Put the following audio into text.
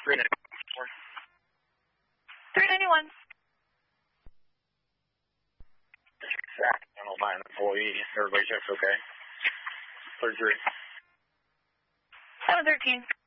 391. Channel 9 employee. Everybody checks okay. 33. 713.